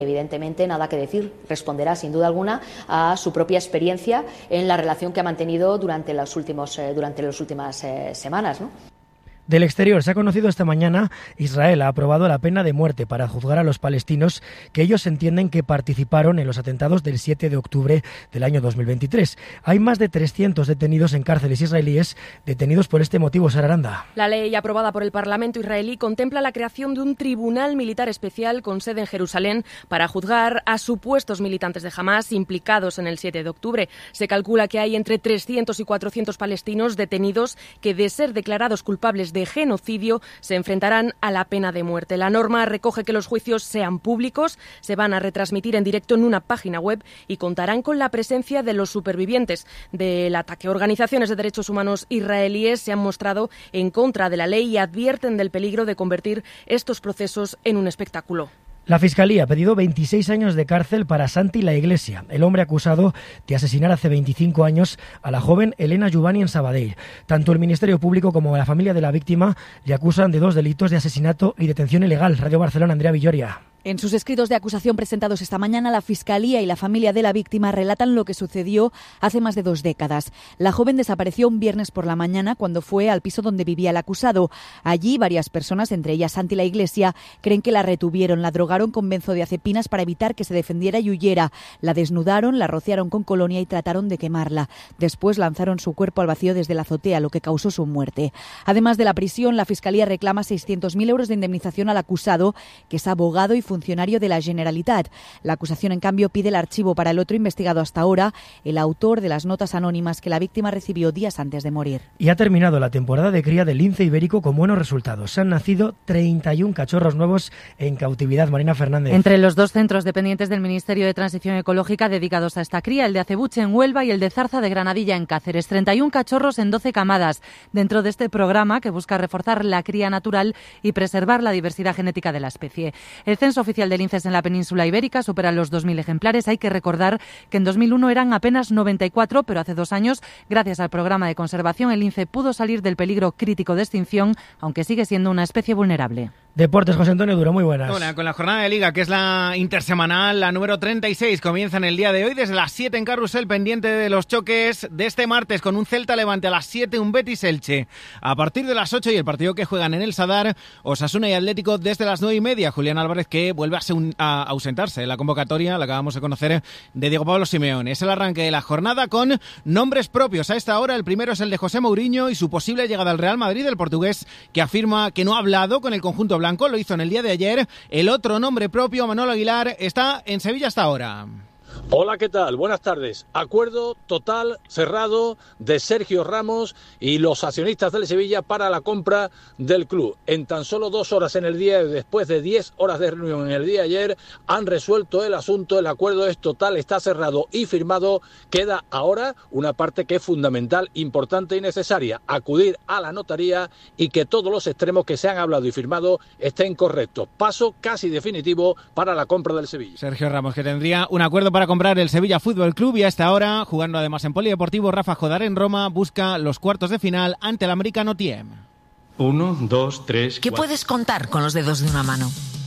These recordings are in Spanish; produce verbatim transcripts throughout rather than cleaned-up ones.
Evidentemente, nada que decir, responderá sin duda alguna a su propia experiencia en la relación que ha mantenido durante, los últimos, eh, durante las últimas eh, semanas, ¿no? Del exterior se ha conocido esta mañana, Israel ha aprobado la pena de muerte para juzgar a los palestinos que ellos entienden que participaron en los atentados del siete de octubre del año dos mil veintitrés. Hay más de trescientos detenidos en cárceles israelíes detenidos por este motivo, Sara Aranda. La ley aprobada por el Parlamento israelí contempla la creación de un tribunal militar especial con sede en Jerusalén para juzgar a supuestos militantes de Hamás implicados en el siete de octubre. Se calcula que hay entre trescientos y cuatrocientos palestinos detenidos que, de ser declarados culpables de genocidio, se enfrentarán a la pena de muerte. La norma recoge que los juicios sean públicos, se van a retransmitir en directo en una página web y contarán con la presencia de los supervivientes del ataque. Organizaciones de derechos humanos israelíes se han mostrado en contra de la ley y advierten del peligro de convertir estos procesos en un espectáculo. La Fiscalía ha pedido veintiséis años de cárcel para Santi La Iglesia, el hombre acusado de asesinar hace veinticinco años a la joven Elena Juvani en Sabadell. Tanto el Ministerio Público como la familia de la víctima le acusan de dos delitos de asesinato y detención ilegal. Radio Barcelona, Andrea Villoria. En sus escritos de acusación presentados esta mañana, la Fiscalía y la familia de la víctima relatan lo que sucedió hace más de dos décadas. La joven desapareció un viernes por la mañana cuando fue al piso donde vivía el acusado. Allí varias personas, entre ellas Santi La Iglesia, creen que la retuvieron, la drogaron con benzodiazepinas para evitar que se defendiera y huyera. La desnudaron, la rociaron con colonia y trataron de quemarla. Después lanzaron su cuerpo al vacío desde la azotea, lo que causó su muerte. Además de la prisión, la Fiscalía reclama seiscientos mil euros de indemnización al acusado, que es abogado y funcionario de la Generalitat. La acusación, en cambio, pide el archivo para el otro investigado hasta ahora, el autor de las notas anónimas que la víctima recibió días antes de morir. Y ha terminado la temporada de cría del lince ibérico con buenos resultados. Han nacido treinta y uno cachorros nuevos en cautividad. Marina Fernández. Entre los dos centros dependientes del Ministerio de Transición Ecológica dedicados a esta cría, el de Acebuche en Huelva y el de Zarza de Granadilla en Cáceres. treinta y uno cachorros en doce camadas, dentro de este programa que busca reforzar la cría natural y preservar la diversidad genética de la especie. El censo oficial de linces en la península ibérica supera los dos mil ejemplares. Hay que recordar que en dos mil uno eran apenas noventa y cuatro, pero hace dos años, gracias al programa de conservación, el lince pudo salir del peligro crítico de extinción, aunque sigue siendo una especie vulnerable. Deportes, José Antonio Duro, muy buenas. Hola, con la jornada de Liga, que es la intersemanal, la número treinta y seis, comienza en el día de hoy desde las siete en Carrusel, pendiente de los choques de este martes, con un Celta Levante a las siete, un Betis Elche a partir de las ocho, y el partido que juegan en el Sadar, Osasuna y Atlético, desde las nueve y media. Julián Álvarez, que vuelve a, un, a ausentarse en la convocatoria, la acabamos de conocer, de Diego Pablo Simeone. Es el arranque de la jornada con nombres propios. A esta hora, el primero es el de José Mourinho y su posible llegada al Real Madrid, el portugués, que afirma que no ha hablado con el conjunto blanco, lo hizo en el día de ayer. El otro nombre propio, Manolo Aguilar, está en Sevilla hasta ahora. Hola, ¿qué tal? Buenas tardes. Acuerdo total, cerrado, de Sergio Ramos y los accionistas del Sevilla para la compra del club. En tan solo dos horas en el día, después de diez horas de reunión en el día de ayer, han resuelto el asunto. El acuerdo es total, está cerrado y firmado. Queda ahora una parte que es fundamental, importante y necesaria: acudir a la notaría y que todos los extremos que se han hablado y firmado estén correctos. Paso casi definitivo para la compra del Sevilla. Sergio Ramos, que tendría un acuerdo para comprar el Sevilla Fútbol Club, y a esta hora, jugando además en Polideportivo, Rafa Jodar en Roma busca los cuartos de final ante el americano Tiem. Uno, dos, tres, ¿Qué cuatro. puedes contar con los dedos de una mano?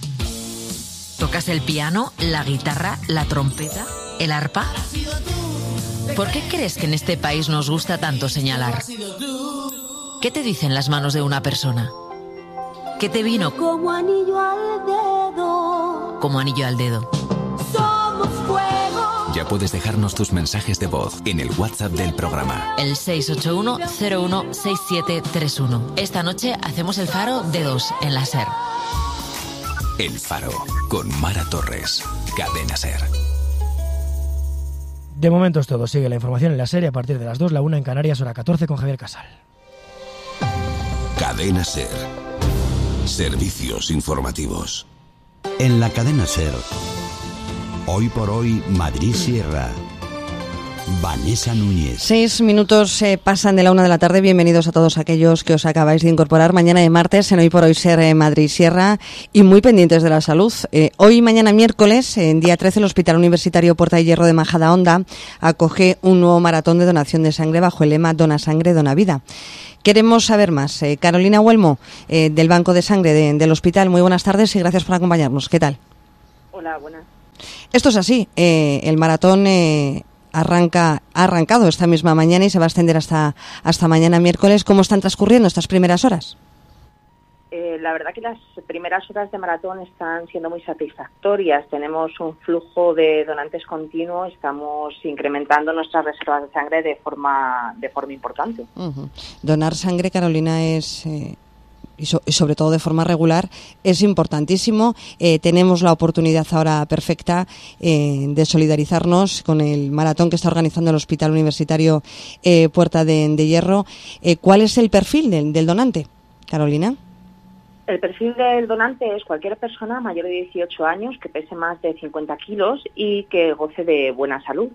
¿Tocas el piano, la guitarra, la trompeta, el arpa? ¿Por qué crees que en este país nos gusta tanto señalar? ¿Qué te dicen las manos de una persona? ¿Qué te vino como anillo al dedo? Como anillo al dedo. Somos fuego. Ya puedes dejarnos tus mensajes de voz en el WhatsApp del programa. El seis ocho uno cero uno seis siete tres uno. Esta noche hacemos el faro de dos en la SER. El Faro, con Mara Torres. Cadena SER. De momento es todo. Sigue la información en la SER a partir de las dos, la una en Canarias, hora catorce, con Javier Casal. Cadena SER. Servicios informativos. En la cadena SER, hoy por hoy, Madrid Sierra. Vanessa Núñez. Seis minutos eh, pasan de la una de la tarde. Bienvenidos a todos aquellos que os acabáis de incorporar mañana de martes en Hoy por Hoy Ser eh, Madrid Sierra, y muy pendientes de la salud. Eh, hoy, mañana miércoles, en día trece, el Hospital Universitario Puerta de Hierro de Majadahonda acoge un nuevo maratón de donación de sangre bajo el lema Dona Sangre, Dona Vida. Queremos saber más. Eh, Carolina Huelmo, eh, del Banco de Sangre de, del Hospital. Muy buenas tardes y gracias por acompañarnos. ¿Qué tal? Hola, buenas. Esto es así. Eh, el maratón eh, arranca, ha arrancado esta misma mañana y se va a extender hasta, hasta mañana miércoles. ¿Cómo están transcurriendo estas primeras horas? Eh, la verdad que las primeras horas de maratón están siendo muy satisfactorias. Tenemos un flujo de donantes continuo, estamos incrementando nuestras reservas de sangre de forma de forma importante. Uh-huh. Donar sangre, Carolina, es eh, y, so, y sobre todo de forma regular, es importantísimo. Eh, tenemos la oportunidad ahora perfecta eh, de solidarizarnos con el maratón que está organizando el Hospital Universitario eh, Puerta de, de Hierro. Eh, ¿Cuál es el perfil del, del donante, Carolina? El perfil del donante es cualquier persona mayor de dieciocho años que pese más de cincuenta kilos y que goce de buena salud.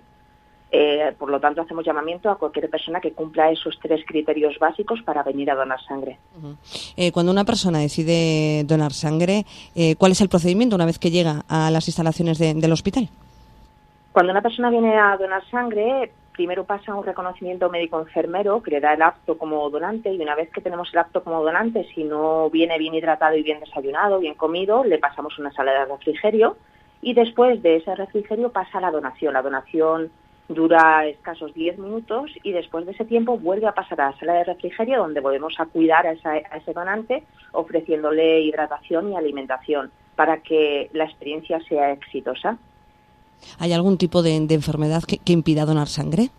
Eh, por lo tanto, hacemos llamamiento a cualquier persona que cumpla esos tres criterios básicos para venir a donar sangre. Uh-huh. Eh, cuando una persona decide donar sangre, eh, ¿cuál es el procedimiento una vez que llega a las instalaciones de, del hospital? Cuando una persona viene a donar sangre, primero pasa un reconocimiento médico-enfermero que le da el apto como donante, y una vez que tenemos el apto como donante, si no viene bien hidratado y bien desayunado, bien comido, le pasamos una sala de refrigerio y después de ese refrigerio pasa la donación. La donación dura escasos diez minutos y después de ese tiempo vuelve a pasar a la sala de refrigerio, donde volvemos a cuidar a, esa, a ese donante ofreciéndole hidratación y alimentación para que la experiencia sea exitosa. ¿Hay algún tipo de, de enfermedad que, que impida donar sangre?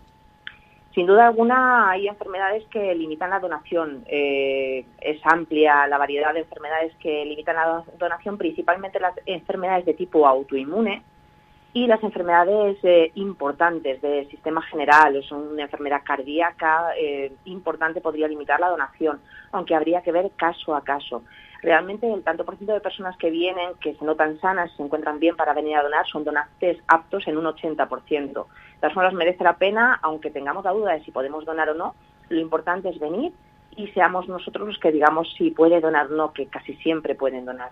Sin duda alguna hay enfermedades que limitan la donación. Eh, es amplia la variedad de enfermedades que limitan la donación, principalmente las enfermedades de tipo autoinmune y las enfermedades eh, importantes del sistema general. Es una enfermedad cardíaca eh, importante, podría limitar la donación, aunque habría que ver caso a caso. Realmente el tanto por ciento de personas que vienen, que se notan sanas, se encuentran bien para venir a donar, son donantes aptos en un ochenta por ciento. De todas formas, merece la pena, aunque tengamos la duda de si podemos donar o no, lo importante es venir y seamos nosotros los que digamos si puede donar o no, que casi siempre pueden donar.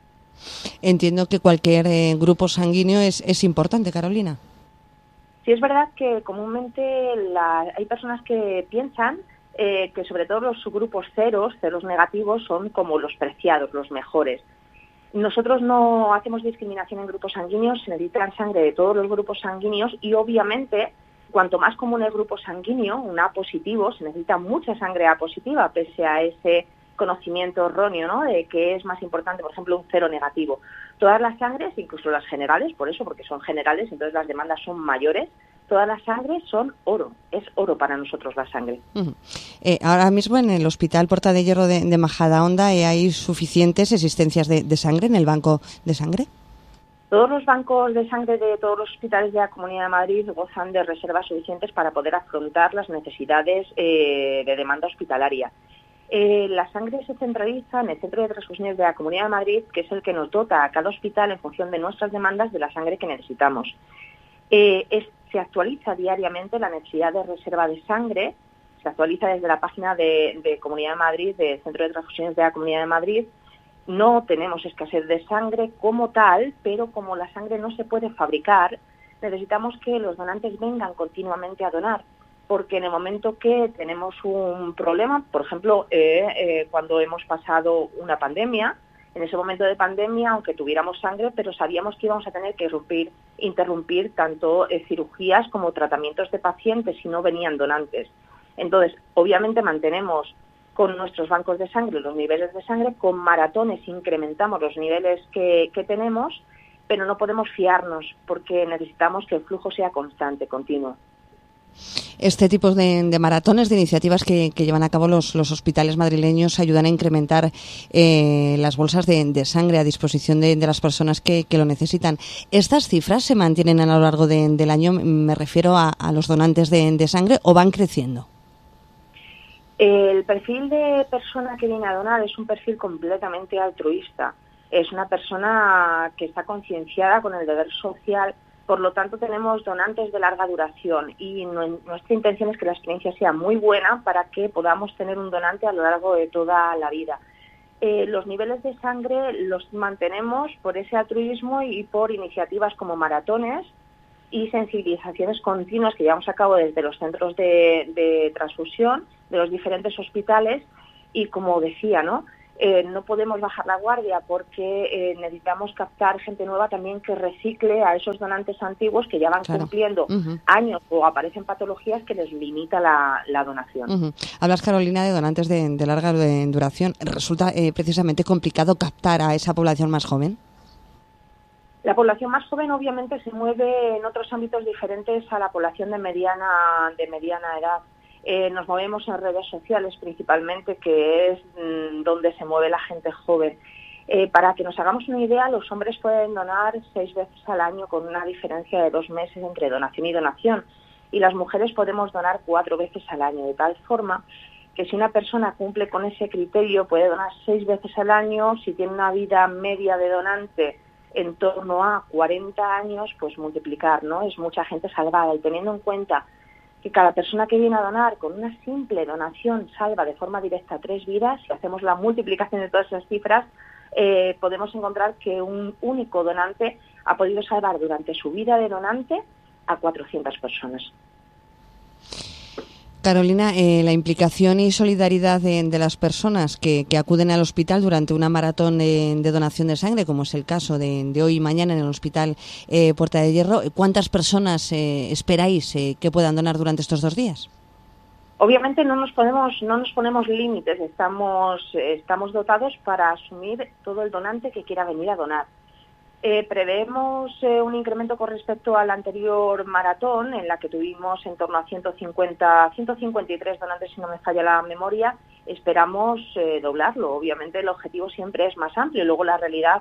Entiendo que cualquier eh, grupo sanguíneo es, es importante, Carolina. Sí, es verdad que comúnmente la, hay personas que piensan Eh, que sobre todo los subgrupos ceros, ceros negativos, son como los preciados, los mejores. Nosotros no hacemos discriminación en grupos sanguíneos, se necesitan sangre de todos los grupos sanguíneos y obviamente cuanto más común el grupo sanguíneo, un A positivo, se necesita mucha sangre A positiva, pese a ese conocimiento erróneo, ¿no?, de que es más importante, por ejemplo, un cero negativo. Todas las sangres, incluso las generales, por eso, porque son generales, entonces las demandas son mayores. Todas las sangres son oro, es oro para nosotros la sangre. Uh-huh. Eh, ahora mismo en el Hospital Puerta de Hierro de, de Majadahonda eh, ¿hay suficientes existencias de, de sangre en el banco de sangre? Todos los bancos de sangre de todos los hospitales de la Comunidad de Madrid gozan de reservas suficientes para poder afrontar las necesidades eh, de demanda hospitalaria. Eh, la sangre se centraliza en el Centro de Transfusiones de la Comunidad de Madrid, que es el que nos dota a cada hospital en función de nuestras demandas de la sangre que necesitamos. Eh, es Se actualiza diariamente la necesidad de reserva de sangre, se actualiza desde la página de, de Comunidad de Madrid, del Centro de Transfusiones de la Comunidad de Madrid. No tenemos escasez de sangre como tal, pero como la sangre no se puede fabricar, necesitamos que los donantes vengan continuamente a donar, porque en el momento que tenemos un problema, por ejemplo, eh, eh, cuando hemos pasado una pandemia, en ese momento de pandemia, aunque tuviéramos sangre, pero sabíamos que íbamos a tener que interrumpir, interrumpir tanto eh, cirugías como tratamientos de pacientes si no venían donantes. Entonces, obviamente mantenemos con nuestros bancos de sangre los niveles de sangre, con maratones incrementamos los niveles que, que tenemos, pero no podemos fiarnos porque necesitamos que el flujo sea constante, continuo. Este tipo de, de maratones, de iniciativas que, que llevan a cabo los, los hospitales madrileños ayudan a incrementar eh, las bolsas de, de sangre a disposición de, de las personas que, que lo necesitan. ¿Estas cifras se mantienen a lo largo de, del año? Me refiero a, a los donantes de, de sangre, ¿o van creciendo? El perfil de persona que viene a donar es un perfil completamente altruista. Es una persona que está concienciada con el deber social. Por lo tanto, tenemos donantes de larga duración y nuestra intención es que la experiencia sea muy buena para que podamos tener un donante a lo largo de toda la vida. Eh, los niveles de sangre los mantenemos por ese altruismo y por iniciativas como maratones y sensibilizaciones continuas que llevamos a cabo desde los centros de, de transfusión de los diferentes hospitales y, como decía, ¿no?, Eh, no podemos bajar la guardia porque eh, necesitamos captar gente nueva también que recicle a esos donantes antiguos que ya van claro. cumpliendo uh-huh. años o aparecen patologías que les limita la, la donación. Uh-huh. Hablas, Carolina, de donantes de, de larga duración. ¿Resulta eh, precisamente complicado captar a esa población más joven? La población más joven obviamente se mueve en otros ámbitos diferentes a la población de mediana, de mediana edad. Eh, nos movemos en redes sociales principalmente, que es mmm, donde se mueve la gente joven. Eh, para que nos hagamos una idea, los hombres pueden donar seis veces al año con una diferencia de dos meses entre donación y donación, y las mujeres podemos donar cuatro veces al año, de tal forma que si una persona cumple con ese criterio puede donar seis veces al año. Si tiene una vida media de donante en torno a cuarenta años, pues multiplicar, ¿no? Es mucha gente salvada, y teniendo en cuenta que cada persona que viene a donar con una simple donación salva de forma directa tres vidas, si hacemos la multiplicación de todas esas cifras, eh, podemos encontrar que un único donante ha podido salvar durante su vida de donante a cuatrocientas personas. Carolina, eh, la implicación y solidaridad de, de las personas que, que acuden al hospital durante una maratón de, de donación de sangre, como es el caso de, de hoy y mañana en el Hospital eh, Puerta de Hierro, ¿cuántas personas eh, esperáis eh, que puedan donar durante estos dos días? Obviamente no nos ponemos, no nos ponemos límites, estamos, estamos dotados para asumir todo el donante que quiera venir a donar. Eh, preveemos eh, un incremento con respecto a la anterior maratón, en la que tuvimos en torno a ciento cincuenta, ciento cincuenta y tres donantes, si no me falla la memoria. Esperamos eh, doblarlo. Obviamente el objetivo siempre es más amplio, luego la realidad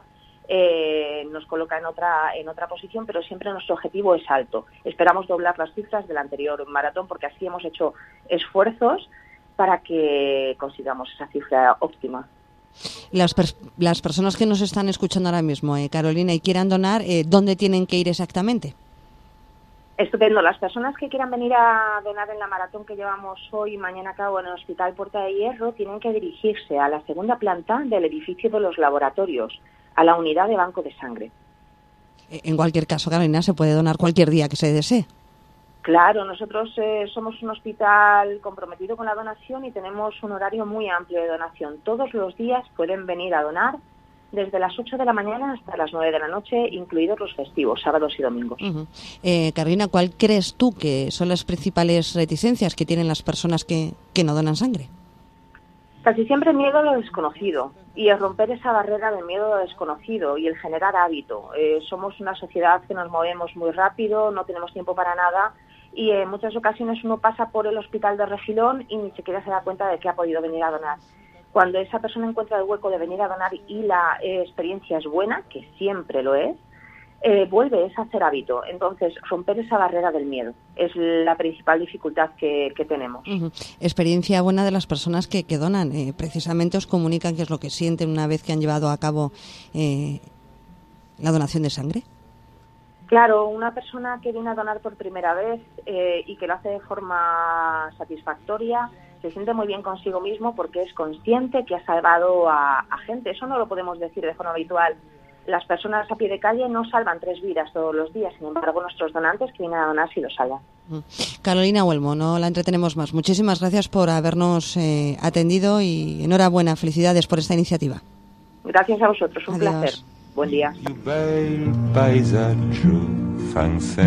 eh, nos coloca en otra, en otra posición, pero siempre nuestro objetivo es alto. Esperamos doblar las cifras de la anterior maratón, porque así hemos hecho esfuerzos para que consigamos esa cifra óptima. Las, pers- las personas que nos están escuchando ahora mismo, eh, Carolina, y quieran donar, eh, ¿dónde tienen que ir exactamente? Estupendo. Las personas que quieran venir a donar en la maratón que llevamos hoy y mañana a cabo en el Hospital Puerta de Hierro tienen que dirigirse a la segunda planta del edificio de los laboratorios, a la unidad de banco de sangre. En cualquier caso, Carolina, se puede donar cualquier día que se desee. Claro, nosotros eh, somos un hospital comprometido con la donación y tenemos un horario muy amplio de donación. Todos los días pueden venir a donar desde las ocho de la mañana hasta las nueve de la noche, incluidos los festivos, sábados y domingos. Uh-huh. Eh, Carolina, ¿cuál crees tú que son las principales reticencias que tienen las personas que, que no donan sangre? Casi siempre miedo a lo desconocido, y el romper esa barrera de miedo a lo desconocido y el generar hábito. Eh, somos una sociedad que nos movemos muy rápido, no tenemos tiempo para nada, y en muchas ocasiones uno pasa por el hospital de refilón y ni siquiera se da cuenta de que ha podido venir a donar. Cuando esa persona encuentra el hueco de venir a donar y la eh, experiencia es buena, que siempre lo es, eh, vuelve es hacer hábito. Entonces, romper esa barrera del miedo es la principal dificultad que, que tenemos. Uh-huh. Experiencia buena de las personas que, que donan. Eh, precisamente os comunican qué es lo que sienten una vez que han llevado a cabo eh, la donación de sangre. Claro, una persona que viene a donar por primera vez eh, y que lo hace de forma satisfactoria se siente muy bien consigo mismo porque es consciente que ha salvado a, a gente. Eso no lo podemos decir de forma habitual. Las personas a pie de calle no salvan tres vidas todos los días, sin embargo nuestros donantes que vienen a donar sí lo salvan. Carolina Huelmo, no la entretenemos más. Muchísimas gracias por habernos eh, atendido y enhorabuena, felicidades por esta iniciativa. Gracias a vosotros, un Adiós. Placer. Buen día.